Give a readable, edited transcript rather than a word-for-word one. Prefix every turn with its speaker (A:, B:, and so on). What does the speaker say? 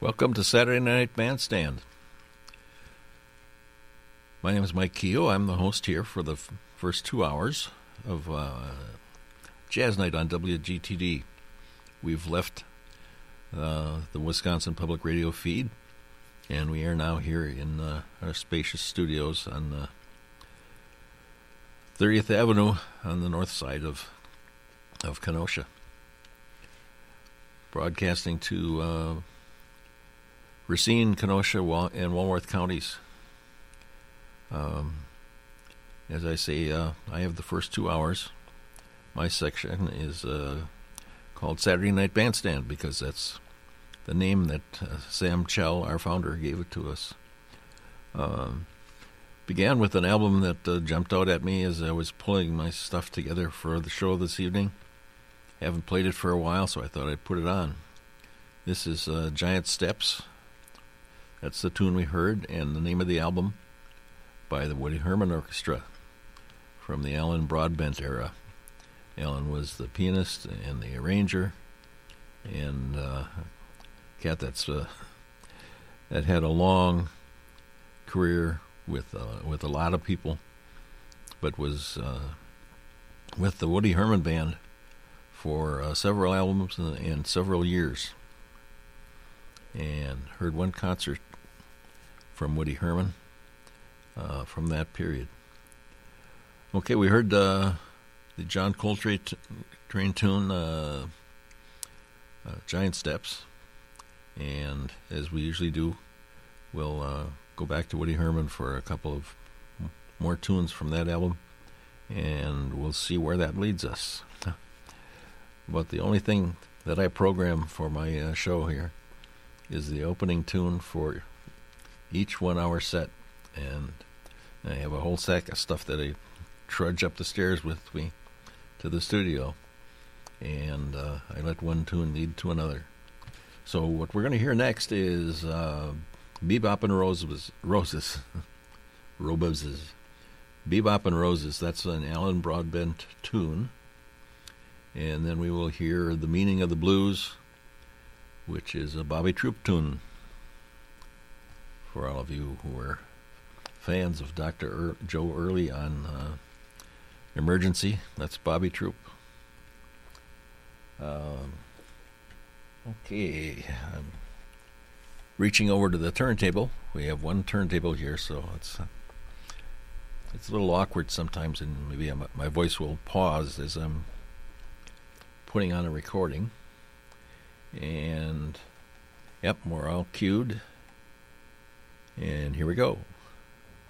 A: Welcome to Saturday Night Bandstand. My name is Mike Keogh. I'm the host here for the first 2 hours of Jazz Night on WGTD. We've left the Wisconsin Public Radio feed, and we are now here in our spacious studios on 30th Avenue on the north side of Kenosha. Broadcasting to Racine, Kenosha, and Walworth counties. As I say, I have the first 2 hours. My section is called Saturday Night Bandstand because that's the name that Sam Chell, our founder, gave it to us. Began with an album that jumped out at me as I was pulling my stuff together for the show this evening. Haven't played it for a while, so I thought I'd put it on. This is Giant Steps. That's the tune we heard, and the name of the album by the Woody Herman Orchestra from the Alan Broadbent era. Alan was the pianist and the arranger, and cat that had a long career with a lot of people, but was with the Woody Herman Band for several albums and several years. And heard one concert from Woody Herman from that period. Okay, we heard the John Coltrane tune, Giant Steps. And as we usually do, we'll go back to Woody Herman for a couple of more tunes from that album, and we'll see where that leads us. But the only thing that I program for my show here is the opening tune for each 1 hour set, and I have a whole sack of stuff that I trudge up the stairs with me to the studio, and I let one tune lead to another. So what we're going to hear next is Bebop and Roses. Bebop and Roses, that's an Alan Broadbent tune. And then we will hear The Meaning of the Blues, which is a Bobby Troup tune. For all of you who are fans of Dr. Joe Early on Emergency, that's Bobby Troup. Okay, I'm reaching over to the turntable. We have one turntable here, so it's a little awkward sometimes, and maybe my voice will pause as I'm putting on a recording. And yep, we're all cued, and here we go.